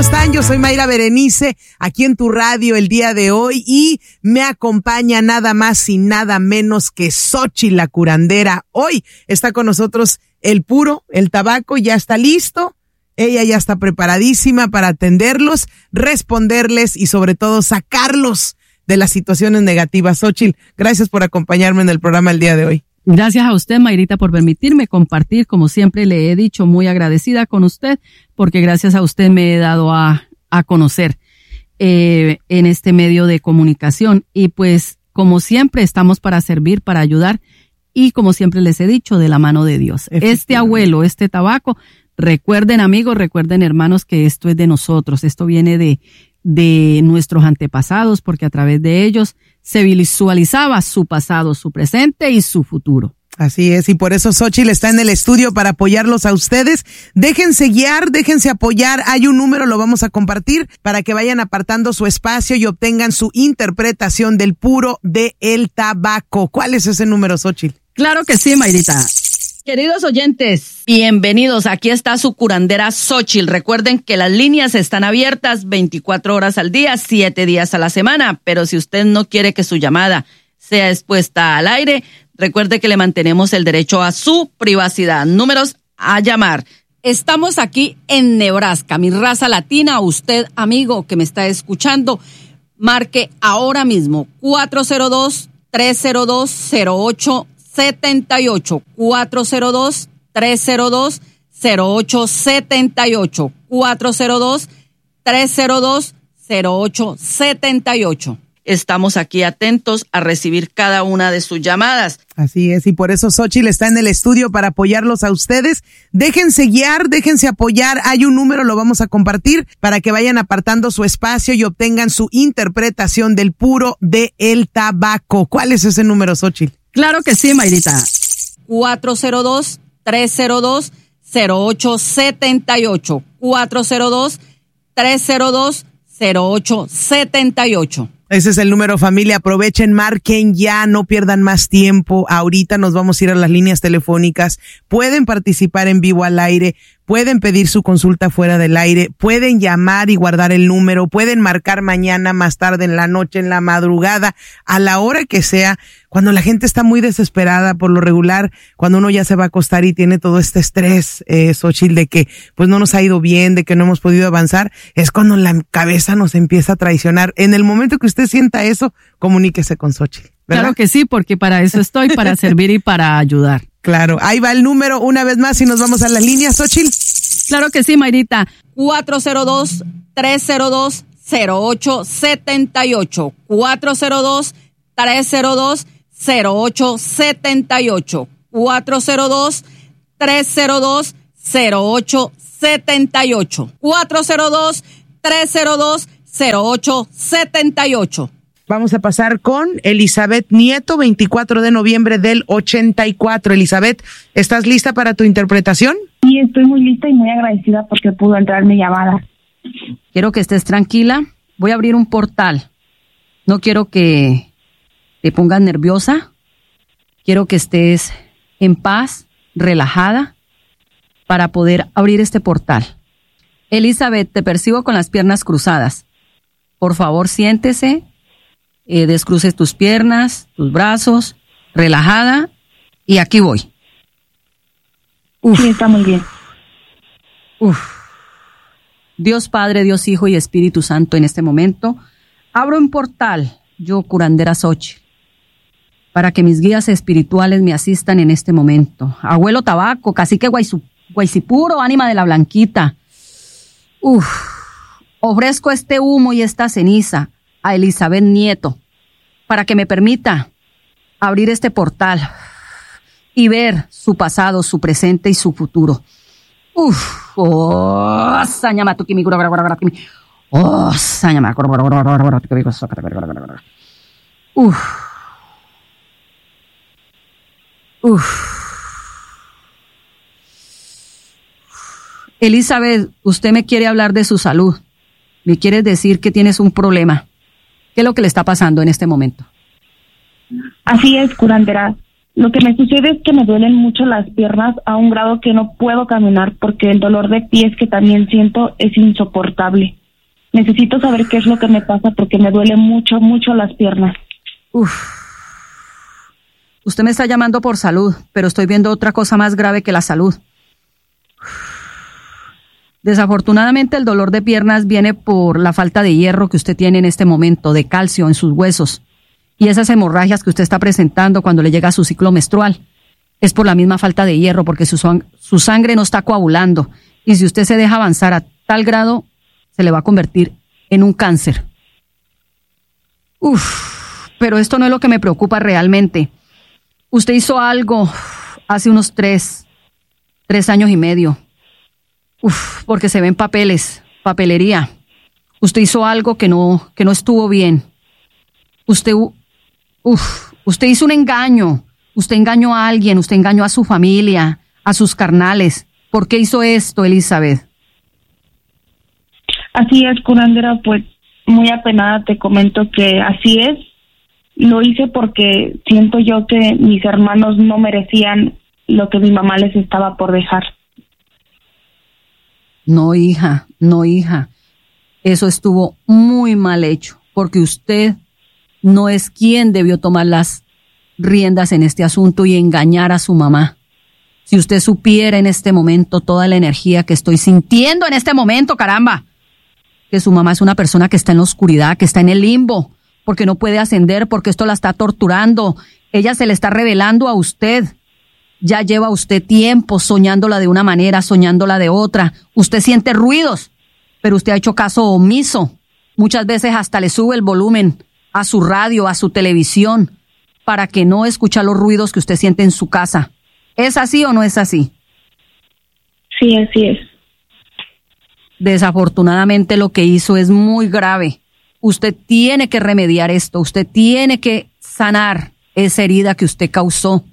están? Yo soy Mayra Berenice, aquí en tu radio el día de hoy, y me acompaña nada más y nada menos que Xóchitl, la curandera. Hoy está con nosotros el puro, el tabaco, ya está listo. Ella ya está preparadísima para atenderlos, responderles y sobre todo sacarlos de las situaciones negativas. Xóchitl, gracias por acompañarme en el programa el día de hoy. Gracias a usted, Mayrita, por permitirme compartir. Como siempre le he dicho, muy agradecida con usted, porque gracias a usted me he dado a conocer en este medio de comunicación. Y pues, como siempre, estamos para servir, para ayudar, y como siempre les he dicho, de la mano de Dios. Este abuelo, este tabaco, recuerden, amigos, recuerden, hermanos, que esto es de nosotros. Esto viene de nuestros antepasados, porque a través de ellos se visualizaba su pasado, su presente y su futuro. Así es, y por eso Xóchitl está en el estudio para apoyarlos a ustedes. Déjense guiar, déjense apoyar. Hay un número, lo vamos a compartir para que vayan apartando su espacio y obtengan su interpretación del puro de el tabaco. ¿Cuál es ese número, Xóchitl? Claro que sí, Mayrita. Queridos oyentes, bienvenidos. Aquí está su curandera Xóchitl. Recuerden que las líneas están abiertas 24 horas al día, 7 días a la semana. Pero si usted no quiere que su llamada sea expuesta al aire, recuerde que le mantenemos el derecho a su privacidad. Números a llamar. Estamos aquí en Nebraska, mi raza latina. Usted, amigo que me está escuchando, marque ahora mismo 402-302-0878, 402-302-0878, 402-302-0878. Estamos aquí atentos a recibir cada una de sus llamadas. Así es, y por eso Xóchitl está en el estudio para apoyarlos a ustedes. Déjense guiar, déjense apoyar. Hay un número, lo vamos a compartir para que vayan apartando su espacio y obtengan su interpretación del puro de el tabaco. ¿Cuál es ese número, Xóchitl? Claro que sí, Mayrita. 402-302-0878. 402-302-0878. Ese es el número, familia. Aprovechen, marquen ya, no pierdan más tiempo. Ahorita nos vamos a ir a las líneas telefónicas. Pueden participar en vivo al aire, pueden pedir su consulta fuera del aire, pueden llamar y guardar el número, pueden marcar mañana, más tarde, en la noche, en la madrugada, a la hora que sea. Cuando la gente está muy desesperada, por lo regular, cuando uno ya se va a acostar y tiene todo este estrés, Xóchitl, de que pues no nos ha ido bien, de que no hemos podido avanzar, es cuando la cabeza nos empieza a traicionar. En el momento que usted sienta eso, comuníquese con Xóchitl, ¿verdad? Claro que sí, porque para eso estoy, para servir y para ayudar. Claro, ahí va el número una vez más y nos vamos a las líneas, Xóchitl. Claro que sí, Mayrita. 402-302-0878. 402-302-0878. 402-302-0878. 402-302-0878. Vamos a pasar con Elizabeth Nieto, 24 de noviembre del 84. Elizabeth, ¿estás lista para tu interpretación? Sí, estoy muy lista y muy agradecida porque pudo entrar mi llamada. Quiero que estés tranquila. Voy a abrir un portal. No quiero que te pongas nerviosa. Quiero que estés en paz, relajada, para poder abrir este portal. Elizabeth, te percibo con las piernas cruzadas. Por favor, siéntese. Descruces tus piernas, tus brazos, relajada, y aquí voy. Uf. Sí, está muy bien. Uf. Dios Padre, Dios Hijo y Espíritu Santo, en este momento abro un portal, yo, curandera Xóchitl, para que mis guías espirituales me asistan en este momento. Abuelo Tabaco, cacique Guaycipuro, ánima de la Blanquita. Ofrezco este humo y esta ceniza a Elizabeth Nieto, para que me permita abrir este portal y ver su pasado, su presente y su futuro. Elizabeth, usted me quiere hablar de su salud. Me quiere decir que tienes un problema. ¿Qué es lo que le está pasando en este momento? Así es, curandera. Lo que me sucede es que me duelen mucho las piernas a un grado que no puedo caminar porque el dolor de pies que también siento es insoportable. Necesito saber qué es lo que me pasa porque me duele mucho, mucho las piernas. Usted me está llamando por salud, pero estoy viendo otra cosa más grave que la salud. Desafortunadamente el dolor de piernas viene por la falta de hierro que usted tiene en este momento, de calcio en sus huesos. Y esas hemorragias que usted está presentando cuando le llega su ciclo menstrual es por la misma falta de hierro, porque su sangre no está coagulando. Y si usted se deja avanzar a tal grado, se le va a convertir en un cáncer. Pero esto no es lo que me preocupa realmente. Usted hizo algo hace unos 3 años y medio. Porque se ven papeles, papelería. Usted hizo algo que no estuvo bien. Usted hizo un engaño. Usted engañó a alguien, usted engañó a su familia, a sus carnales. ¿Por qué hizo esto, Elizabeth? Así es, curandera, pues muy apenada te comento que así es. Lo hice porque siento yo que mis hermanos no merecían lo que mi mamá les estaba por dejar. No, hija. Eso estuvo muy mal hecho, porque usted no es quien debió tomar las riendas en este asunto y engañar a su mamá. Si usted supiera en este momento toda la energía que estoy sintiendo en este momento, caramba, que su mamá es una persona que está en la oscuridad, que está en el limbo, porque no puede ascender, porque esto la está torturando. Ella se le está revelando a usted. Ya lleva usted tiempo soñándola de una manera, soñándola de otra. Usted siente ruidos, pero usted ha hecho caso omiso. Muchas veces hasta le sube el volumen a su radio, a su televisión, para que no escuche los ruidos que usted siente en su casa. ¿Es así o no es así? Sí, así es. Desafortunadamente lo que hizo es muy grave. Usted tiene que remediar esto. Usted tiene que sanar esa herida que usted causó.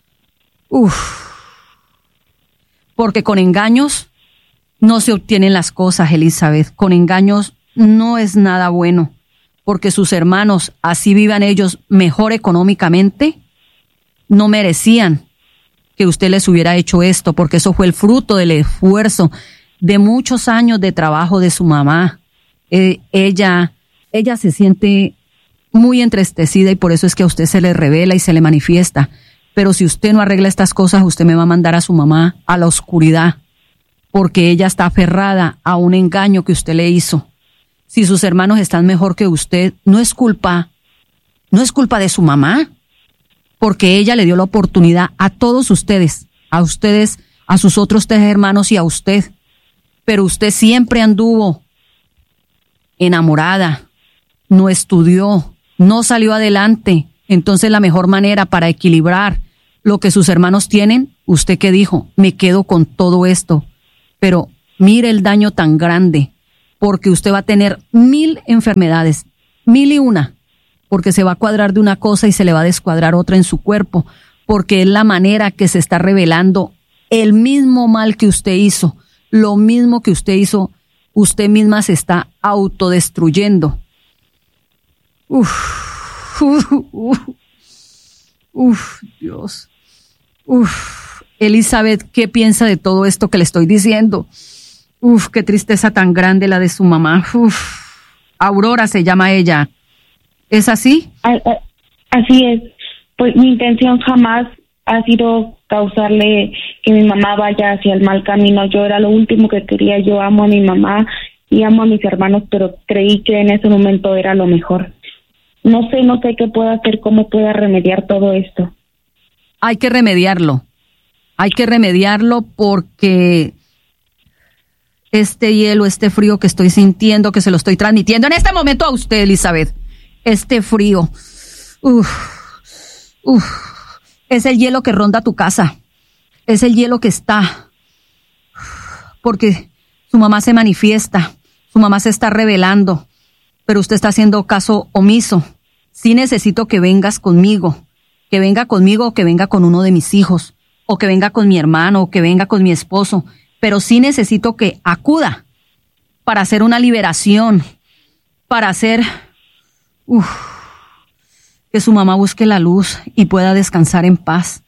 Porque con engaños no se obtienen las cosas, Elizabeth. Con engaños no es nada bueno, porque sus hermanos, así vivan ellos mejor económicamente, no merecían que usted les hubiera hecho esto, porque eso fue el fruto del esfuerzo de muchos años de trabajo de su mamá. Ella se siente muy entristecida y por eso es que a usted se le revela y se le manifiesta. Pero si usted no arregla estas cosas, usted me va a mandar a su mamá a la oscuridad, porque ella está aferrada a un engaño que usted le hizo. Si sus hermanos están mejor que usted, no es culpa de su mamá, porque ella le dio la oportunidad a todos ustedes, a sus otros 3 hermanos y a usted. Pero usted siempre anduvo enamorada, no estudió, no salió adelante. Entonces la mejor manera para equilibrar lo que sus hermanos tienen, ¿usted qué dijo? Me quedo con todo esto. Pero mire el daño tan grande, porque usted va a tener 1000 enfermedades, 1001, porque se va a cuadrar de una cosa y se le va a descuadrar otra en su cuerpo, porque es la manera que se está revelando el mismo mal que usted hizo, lo mismo que usted hizo, usted misma se está autodestruyendo. Dios. Elizabeth, ¿qué piensa de todo esto que le estoy diciendo? Qué tristeza tan grande la de su mamá. Aurora se llama ella. ¿Es así? Así es. Pues mi intención jamás ha sido causarle que mi mamá vaya hacia el mal camino. Yo era lo último que quería. Yo amo a mi mamá y amo a mis hermanos, pero creí que en ese momento era lo mejor. No sé qué puedo hacer, cómo pueda remediar todo esto. Hay que remediarlo porque este hielo, este frío que estoy sintiendo, que se lo estoy transmitiendo en este momento a usted, Elizabeth, este frío, es el hielo que ronda tu casa, es el hielo que está, porque su mamá se manifiesta, su mamá se está revelando, pero usted está haciendo caso omiso. Sí necesito que vengas conmigo, o que venga con uno de mis hijos, o que venga con mi hermano, o que venga con mi esposo, pero sí necesito que acuda para hacer una liberación, para hacer que su mamá busque la luz y pueda descansar en paz.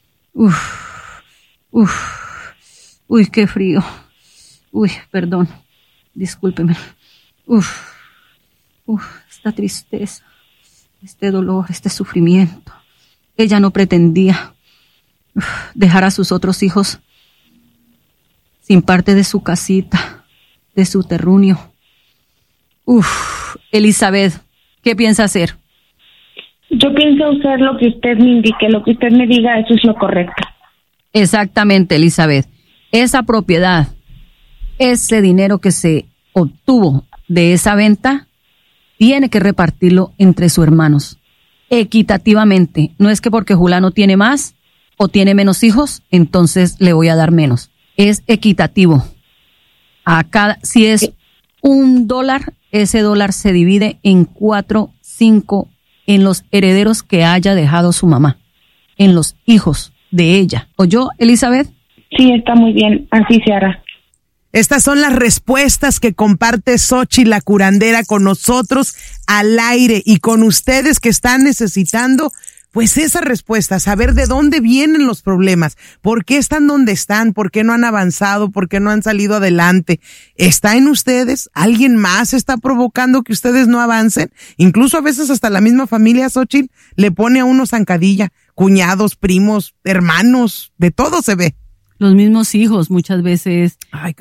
Uy, qué frío. Uy, perdón, discúlpeme. Esta tristeza, este dolor, este sufrimiento. Ella no pretendía dejar a sus otros hijos sin parte de su casita, de su terruño. Elizabeth, ¿qué piensa hacer? Yo pienso hacer lo que usted me indique, lo que usted me diga, eso es lo correcto. Exactamente, Elizabeth. Esa propiedad, ese dinero que se obtuvo de esa venta, tiene que repartirlo entre sus hermanos, equitativamente. No es que porque Julano tiene más o tiene menos hijos, entonces le voy a dar menos. Es equitativo. Si es $1, ese $1 se divide en 4, 5 en los herederos que haya dejado su mamá, en los hijos de ella. ¿Oyó, Elizabeth? Sí, está muy bien, así se hará. Estas son las respuestas que comparte Xóchitl la curandera con nosotros al aire y con ustedes que están necesitando pues esa respuesta, saber de dónde vienen los problemas, por qué están donde están, por qué no han avanzado, por qué no han salido adelante. ¿Está en ustedes? ¿Alguien más está provocando que ustedes no avancen? Incluso a veces hasta la misma familia, Xóchitl, le pone a uno zancadilla, cuñados, primos, hermanos, de todo se ve. Los mismos hijos muchas veces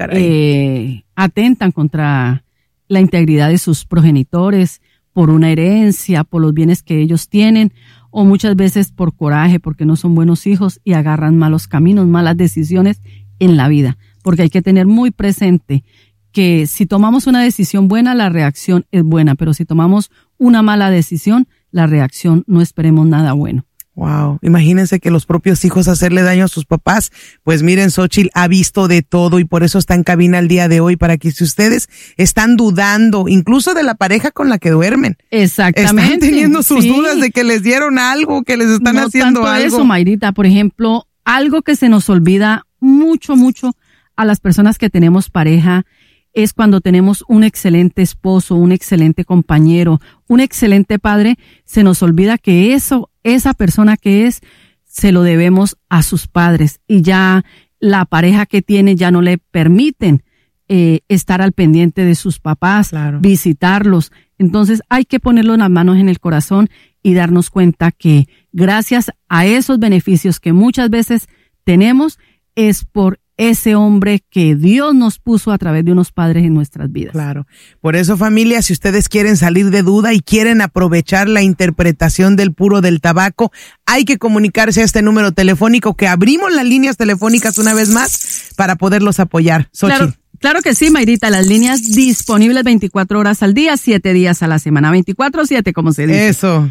atentan contra la integridad de sus progenitores por una herencia, por los bienes que ellos tienen, o muchas veces por coraje, porque no son buenos hijos y agarran malos caminos, malas decisiones en la vida. Porque hay que tener muy presente que si tomamos una decisión buena, la reacción es buena, pero si tomamos una mala decisión, la reacción no esperemos nada bueno. Wow, imagínense que los propios hijos hacerle daño a sus papás. Pues miren, Xóchitl ha visto de todo y por eso está en cabina el día de hoy, para que si ustedes están dudando, incluso de la pareja con la que duermen. Exactamente. Están teniendo sus dudas de que les dieron algo, que les están haciendo tanto algo. Eso, Mayrita, por ejemplo, algo que se nos olvida mucho a las personas que tenemos pareja es cuando tenemos un excelente esposo, un excelente compañero, un excelente padre, se nos olvida que esa persona que es, se lo debemos a sus padres y ya la pareja que tiene ya no le permiten estar al pendiente de sus papás, claro, visitarlos. Entonces hay que ponerlo las manos en el corazón y darnos cuenta que gracias a esos beneficios que muchas veces tenemos es por ese hombre que Dios nos puso a través de unos padres en nuestras vidas. Claro. Por eso, familia, si ustedes quieren salir de duda y quieren aprovechar la interpretación del puro del tabaco, hay que comunicarse a este número telefónico, que abrimos las líneas telefónicas una vez más para poderlos apoyar. Xóchitl. Claro que sí, Mayrita, las líneas disponibles 24 horas al día, 7 días a la semana, 24/7, como se dice. Eso.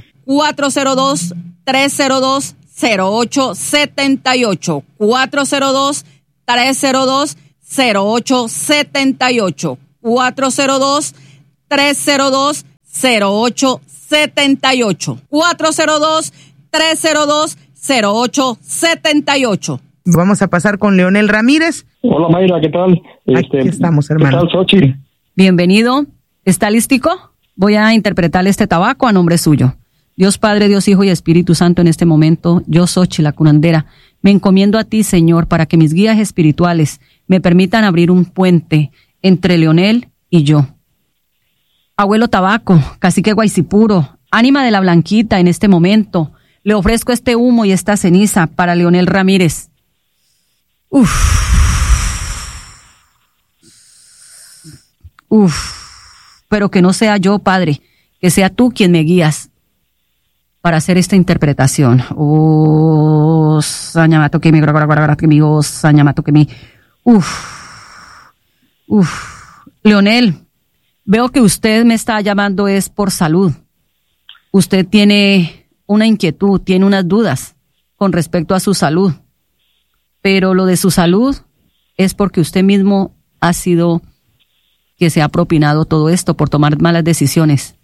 402-302-0878, 402-302-0878, 402-302-0878, 402-302-0878. Vamos a pasar con Leonel Ramírez. Hola, Mayra, ¿qué tal? Aquí estamos, hermano. ¿Qué tal, Xóchitl? Bienvenido. ¿Está lístico? Voy a interpretarle este tabaco a nombre suyo. Dios Padre, Dios Hijo y Espíritu Santo, en este momento, yo, Xóchitl la curandera, me encomiendo a ti, Señor, para que mis guías espirituales me permitan abrir un puente entre Leonel y yo. Abuelo Tabaco, cacique Guaycipuro, ánima de la Blanquita, en este momento, le ofrezco este humo y esta ceniza para Leonel Ramírez. Pero que no sea yo, Padre, que sea tú quien me guías para hacer esta interpretación. Leonel, veo que usted me está llamando es por salud. Usted tiene una inquietud, tiene unas dudas con respecto a su salud. Pero lo de su salud es porque usted mismo ha sido que se ha propinado todo esto por tomar malas decisiones.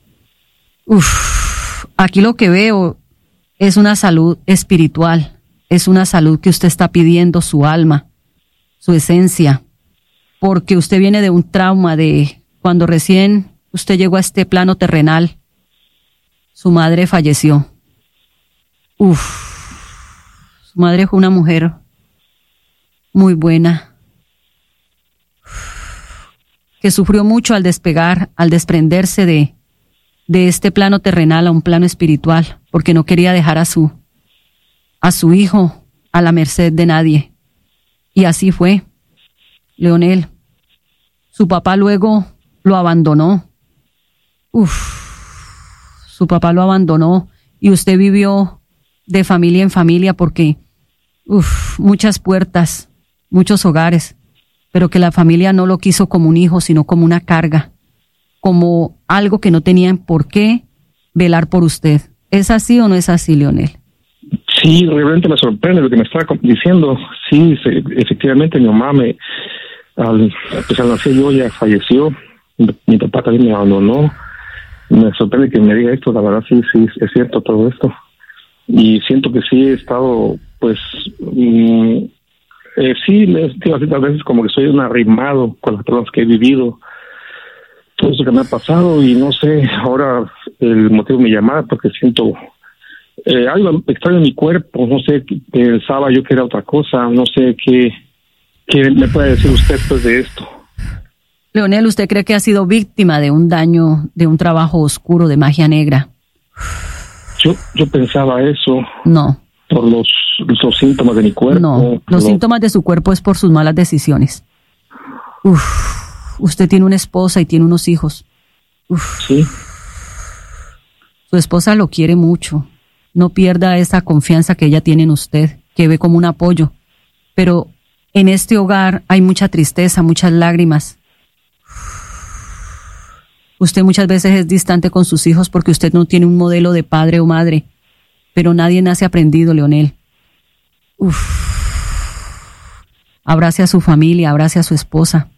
Aquí lo que veo es una salud espiritual, es una salud que usted está pidiendo, su alma, su esencia, porque usted viene de un trauma de cuando recién usted llegó a este plano terrenal, su madre falleció Su madre fue una mujer muy buena, que sufrió mucho al despegar, al desprenderse de este plano terrenal a un plano espiritual, porque no quería dejar a su hijo a la merced de nadie. Y así fue, Leonel. Su papá luego lo abandonó. Su papá lo abandonó y usted vivió de familia en familia porque, muchas puertas, muchos hogares, pero que la familia no lo quiso como un hijo, sino como una carga, como algo que no tenían por qué velar por usted. ¿Es así o no es así, Leonel? Sí, realmente me sorprende lo que me está diciendo. Sí, efectivamente mi mamá al nacer yo ya falleció. Mi papá también me abandonó. Me sorprende que me diga esto, la verdad sí, es cierto todo esto. Y siento que sí he estado, pues, sí, a veces como que soy un arrimado con las personas que he vivido, todo eso que me ha pasado, y no sé, ahora el motivo de mi llamada, porque siento algo extraño en mi cuerpo, no sé, pensaba yo que era otra cosa, no sé qué me puede decir usted después de esto. Leonel, ¿usted cree que ha sido víctima de un daño, de un trabajo oscuro de magia negra? Yo pensaba eso. No. Por los síntomas de mi cuerpo. No, los síntomas de su cuerpo es por sus malas decisiones. Usted tiene una esposa y tiene unos hijos. Sí. Su esposa lo quiere mucho. No pierda esa confianza que ella tiene en usted, que ve como un apoyo. Pero en este hogar hay mucha tristeza, muchas lágrimas. Usted muchas veces es distante con sus hijos porque usted no tiene un modelo de padre o madre. Pero nadie nace aprendido, Leonel. Abrace a su familia, abrace a su esposa.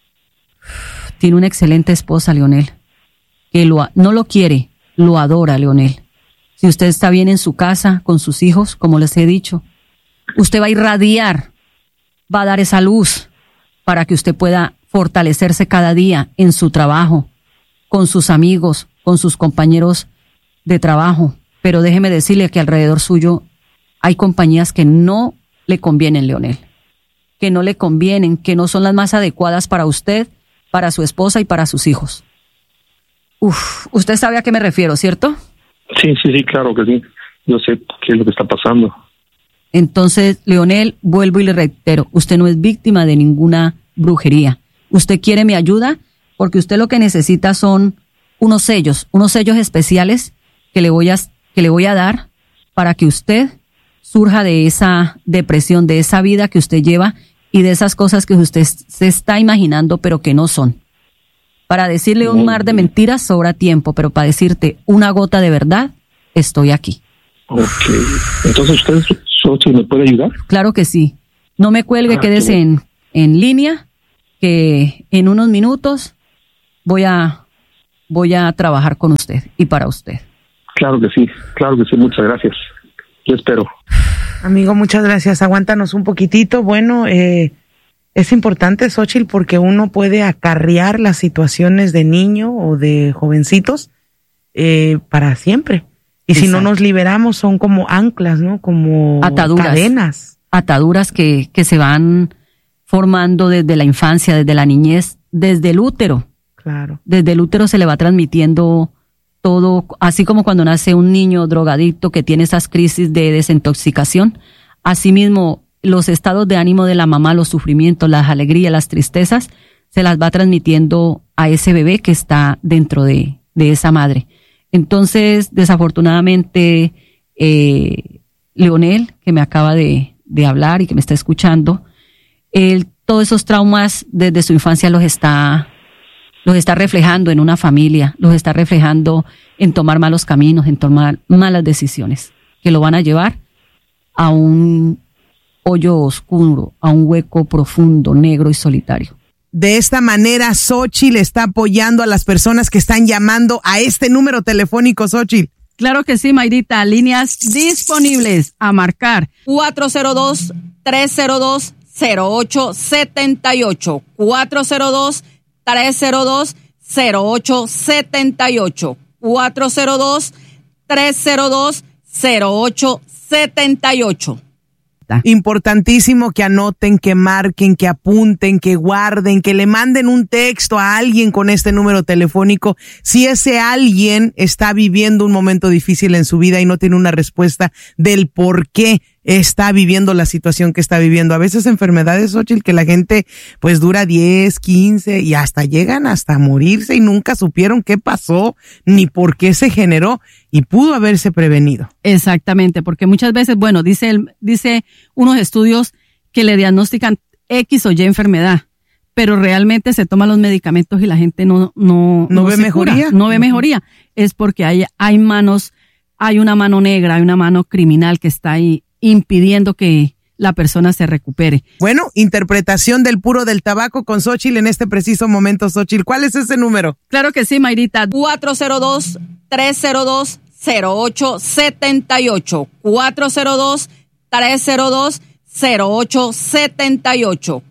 Tiene una excelente esposa, Leonel, que no lo quiere, lo adora, Leonel. Si usted está bien en su casa, con sus hijos, como les he dicho, usted va a irradiar, va a dar esa luz para que usted pueda fortalecerse cada día en su trabajo, con sus amigos, con sus compañeros de trabajo. Pero déjeme decirle que alrededor suyo hay compañías que no le convienen, Leonel. Que no le convienen, que no son las más adecuadas para usted, para su esposa y para sus hijos. Usted sabe a qué me refiero, ¿cierto? Sí, claro que sí. Yo sé qué es lo que está pasando. Entonces, Leonel, vuelvo y le reitero, usted no es víctima de ninguna brujería. Usted quiere mi ayuda porque usted lo que necesita son unos sellos especiales que le voy a dar para que usted surja de esa depresión, de esa vida que usted lleva y de esas cosas que usted se está imaginando pero que no son. Para decirle un mar de mentiras sobra tiempo, pero para decirte una gota de verdad, estoy aquí. Ok. Entonces, ¿usted me puede ayudar? Claro que sí. No me cuelgue, quédese en línea, que en unos minutos voy a trabajar con usted y para usted. Claro que sí, muchas gracias. Yo espero. Amigo, muchas gracias. Aguántanos un poquitito. Bueno, es importante, Xóchitl, porque uno puede acarrear las situaciones de niño o de jovencitos para siempre. Y Exacto. Si no nos liberamos, son como anclas, ¿no? Como cadenas. Ataduras que se van formando desde la infancia, desde la niñez, desde el útero. Claro. Desde el útero se le va transmitiendo todo, así como cuando nace un niño drogadicto que tiene esas crisis de desintoxicación. Asimismo, los estados de ánimo de la mamá, los sufrimientos, las alegrías, las tristezas, se las va transmitiendo a ese bebé que está dentro de esa madre. Entonces, desafortunadamente, Leonel, que me acaba de hablar y que me está escuchando, todos esos traumas desde su infancia los está reflejando en una familia, los está reflejando en tomar malos caminos, en tomar malas decisiones, que lo van a llevar a un hoyo oscuro, a un hueco profundo, negro y solitario. De esta manera, Xóchitl está apoyando a las personas que están llamando a este número telefónico, Xóchitl. Claro que sí, Mayrita. Líneas disponibles a marcar 402-302-0878. 402-302-0878. 402-302-0878. 78. Importantísimo que anoten, que marquen, que apunten, que guarden, que le manden un texto a alguien con este número telefónico. Si ese alguien está viviendo un momento difícil en su vida y no tiene una respuesta del por qué está viviendo la situación que está viviendo. A veces enfermedades, Xochitl, que la gente pues dura 10, 15 y hasta llegan hasta morirse y nunca supieron qué pasó ni por qué se generó y pudo haberse prevenido. Exactamente, porque muchas veces, bueno, dice unos estudios que le diagnostican X o Y enfermedad, pero realmente se toman los medicamentos y la gente no ve mejoría. No ve mejoría. Es porque hay una mano negra, hay una mano criminal que está ahí impidiendo que la persona se recupere. Bueno, interpretación del puro del tabaco con Xochitl en este preciso momento. Xochitl, ¿cuál es ese número? Claro que sí, Mayrita. 402-302-0878. 402-302-0878.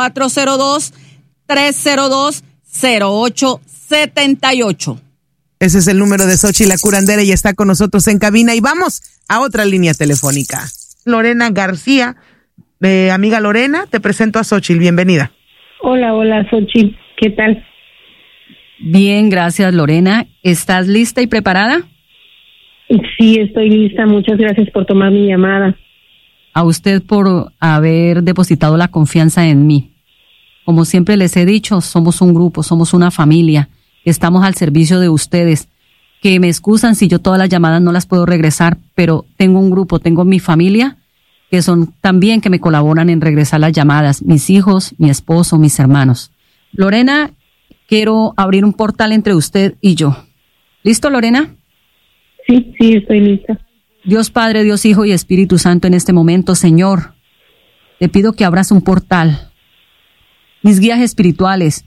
402-302-0878. Ese es el número de Xochitl la curandera y está con nosotros en cabina. Y vamos a otra línea telefónica. Lorena García, amiga Lorena, te presento a Xochitl, bienvenida. Hola, Xochitl, ¿qué tal? Bien, gracias, Lorena. ¿Estás lista y preparada? Sí, estoy lista, muchas gracias por tomar mi llamada. A usted por haber depositado la confianza en mí. Como siempre les he dicho, somos un grupo, somos una familia, estamos al servicio de ustedes. Que me excusan si yo todas las llamadas no las puedo regresar, pero tengo un grupo, tengo mi familia, que son también que me colaboran en regresar las llamadas, mis hijos, mi esposo, mis hermanos. Lorena, quiero abrir un portal entre usted y yo. ¿Listo, Lorena? Sí, estoy lista. Dios Padre, Dios Hijo y Espíritu Santo, en este momento, Señor, te pido que abras un portal. Mis guías espirituales,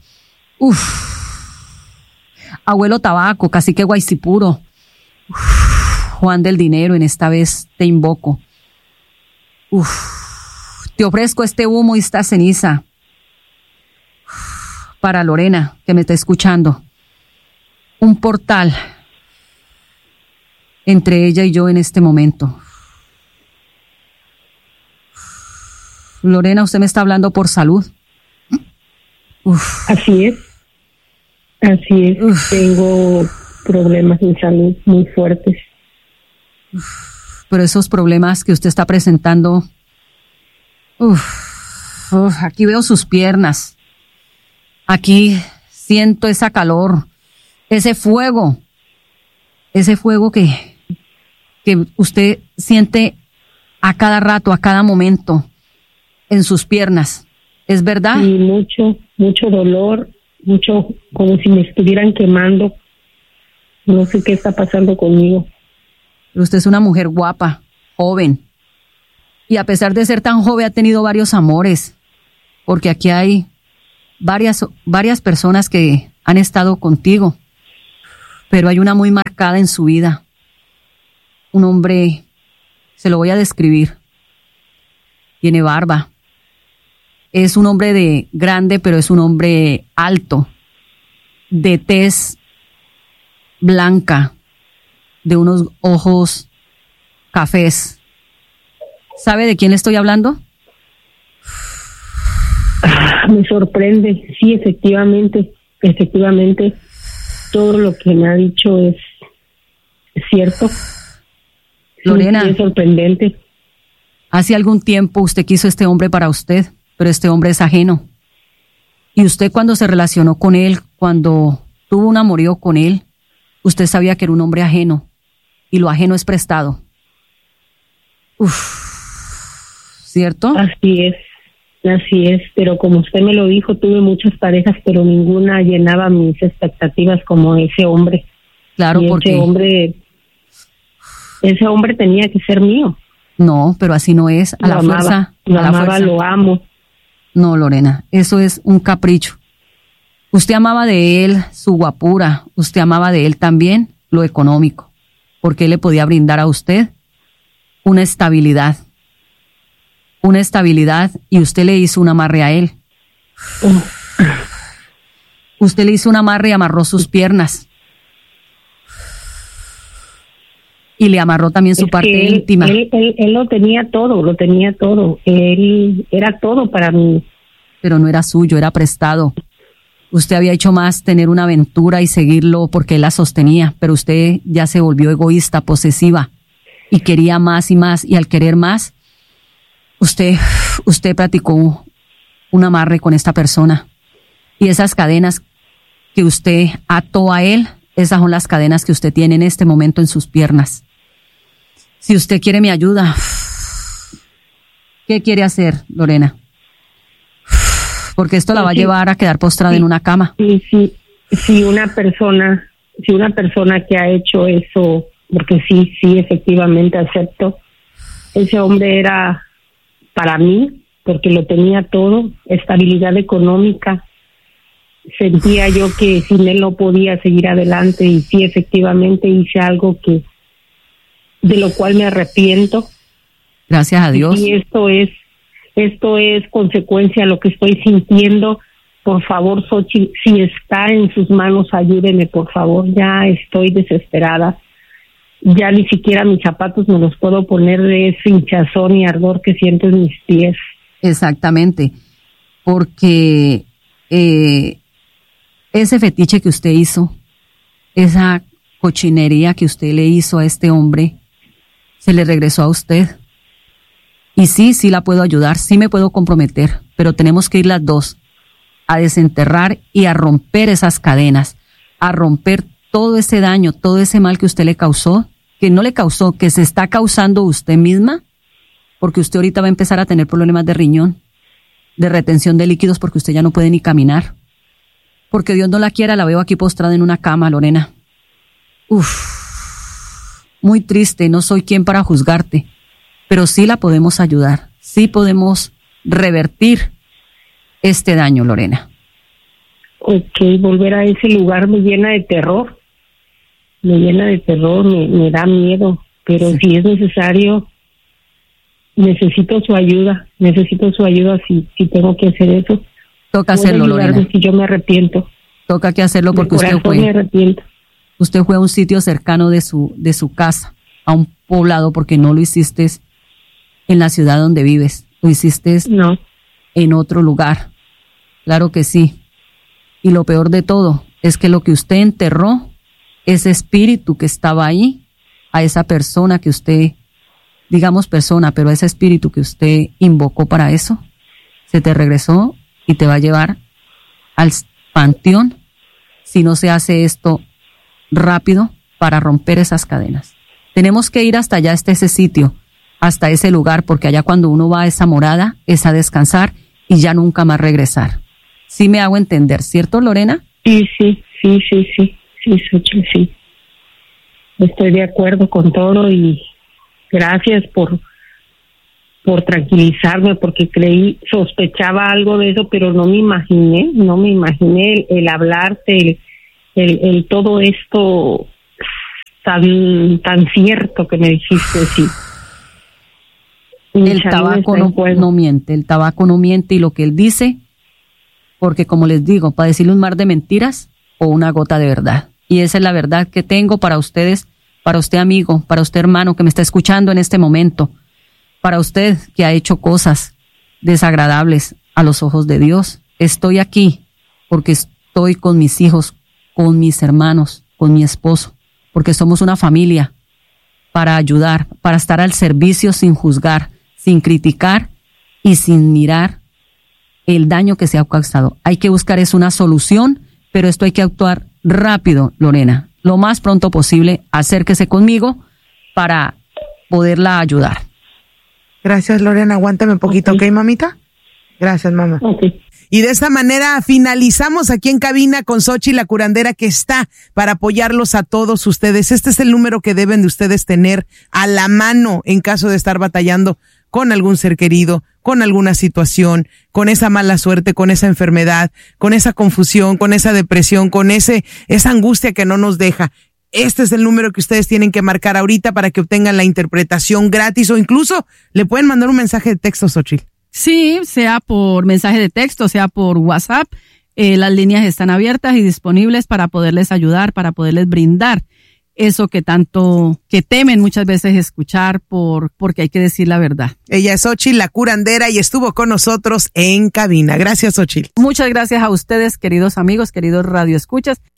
Abuelo Tabaco, Cacique Guaycipuro, Juan del Dinero, en esta vez te invoco. Te ofrezco este humo y esta ceniza para Lorena, que me está escuchando. Un portal entre ella y yo en este momento. Lorena, usted me está hablando por salud. Así es. Tengo problemas de salud muy fuertes. Pero esos problemas que usted está presentando, aquí veo sus piernas, aquí siento esa calor, ese fuego que usted siente a cada rato, a cada momento en sus piernas. ¿Es verdad? Sí, mucho dolor, mucho como si me estuvieran quemando. No sé qué está pasando conmigo. Pero usted es una mujer guapa, joven. Y a pesar de ser tan joven ha tenido varios amores. Porque aquí hay varias personas que han estado contigo. Pero hay una muy marcada en su vida. Un hombre, se lo voy a describir. Tiene barba. Es un hombre de grande, pero es un hombre alto, de tez blanca, de unos ojos cafés. ¿Sabe de quién le estoy hablando? Me sorprende. Sí, efectivamente, todo lo que me ha dicho es cierto. Lorena, sí, es sorprendente. Hace algún tiempo usted quiso este hombre para usted, pero este hombre es ajeno. Y usted cuando se relacionó con él, cuando tuvo un amorío con él, usted sabía que era un hombre ajeno. Y lo ajeno es prestado. ¿Cierto? Así es. Pero como usted me lo dijo, tuve muchas parejas, pero ninguna llenaba mis expectativas como ese hombre. Claro, porque ese hombre tenía que ser mío. No, pero así no es. A la fuerza. Lo amo. No, Lorena, eso es un capricho. Usted amaba de él su guapura, usted amaba de él también lo económico, porque él le podía brindar a usted una estabilidad y usted le hizo un amarre a él. Usted le hizo un amarre y amarró sus piernas. Y le amarró también su parte íntima. Él lo tenía todo. Él era todo para mí. Pero no era suyo, era prestado. Usted había hecho más tener una aventura y seguirlo porque él la sostenía, pero usted ya se volvió egoísta, posesiva, y quería más y más, y al querer más, usted practicó un amarre con esta persona. Y esas cadenas que usted ató a él, esas son las cadenas que usted tiene en este momento en sus piernas. Si usted quiere mi ayuda, ¿qué quiere hacer, Lorena? Porque esto la va a llevar a quedar postrada en una cama. Sí, una persona que ha hecho eso, porque sí, efectivamente acepto. Ese hombre era para mí, porque lo tenía todo, estabilidad económica. Sentía yo que sin él no podía seguir adelante, y sí, efectivamente hice algo de lo cual me arrepiento. Gracias a Dios. Y esto es consecuencia de lo que estoy sintiendo. Por favor, Xochitl, si está en sus manos, ayúdeme, por favor. Ya estoy desesperada. Ya ni siquiera mis zapatos me los puedo poner de ese hinchazón y ardor que siento en mis pies. Exactamente, porque ese fetiche que usted hizo, esa cochinería que usted le hizo a este hombre, se le regresó a usted. Y sí la puedo ayudar, sí me puedo comprometer, pero tenemos que ir las dos a desenterrar y a romper esas cadenas, a romper todo ese daño, todo ese mal que usted le causó, que no le causó, que se está causando usted misma, porque usted ahorita va a empezar a tener problemas de riñón, de retención de líquidos, porque usted ya no puede ni caminar. Porque Dios no la quiera, la veo aquí postrada en una cama, Lorena. Muy triste, no soy quien para juzgarte, pero sí la podemos ayudar, sí podemos revertir este daño, Lorena. Ok, volver a ese lugar me llena de terror, me da miedo, pero si es necesario, necesito su ayuda si tengo que hacer eso. Toca hacerlo, Lorena. Si yo me arrepiento. Toca que hacerlo porque usted fue a un sitio cercano de su casa, a un poblado, porque no lo hiciste en la ciudad donde vives, lo hiciste en otro lugar. Claro que sí. Y lo peor de todo es que lo que usted enterró, ese espíritu que estaba ahí, a esa persona que usted, digamos persona, pero a ese espíritu que usted invocó para eso, se te regresó y te va a llevar al panteón si no se hace esto rápido para romper esas cadenas. Tenemos que ir hasta allá, hasta ese sitio, hasta ese lugar, porque allá cuando uno va a esa morada es a descansar y ya nunca más regresar. ¿Sí me hago entender, cierto, Lorena? Sí, Xochitl, sí. Estoy de acuerdo con todo y gracias por tranquilizarme, porque sospechaba algo de eso, pero no me imaginé el hablarte, el todo esto tan cierto que me dijiste, sí. El tabaco no miente, y lo que él dice, porque como les digo, para decirle un mar de mentiras o una gota de verdad. Y esa es la verdad que tengo para ustedes, para usted amigo, para usted hermano que me está escuchando en este momento, para usted que ha hecho cosas desagradables a los ojos de Dios. Estoy aquí porque estoy con mis hijos, con mis hermanos, con mi esposo, porque somos una familia, para ayudar, para estar al servicio sin juzgar, sin criticar y sin mirar el daño que se ha causado. Hay que buscar una solución, pero esto hay que actuar rápido, Lorena. Lo más pronto posible, acérquese conmigo para poderla ayudar. Gracias, Lorena. Aguántame un poquito, ¿ok, mamita? Gracias, mamá. Okay. Y de esta manera finalizamos aquí en cabina con Xochitl, la curandera, que está para apoyarlos a todos ustedes. Este es el número que deben de ustedes tener a la mano en caso de estar batallando con algún ser querido, con alguna situación, con esa mala suerte, con esa enfermedad, con esa confusión, con esa depresión, con esa angustia que no nos deja. Este es el número que ustedes tienen que marcar ahorita para que obtengan la interpretación gratis, o incluso le pueden mandar un mensaje de texto, Xochitl. Sí, sea por mensaje de texto, sea por WhatsApp. Las líneas están abiertas y disponibles para poderles ayudar, para poderles brindar eso que temen muchas veces escuchar porque hay que decir la verdad. Ella es Xochitl, la curandera, y estuvo con nosotros en cabina. Gracias, Xochitl. Muchas gracias a ustedes, queridos amigos, queridos radioescuchas.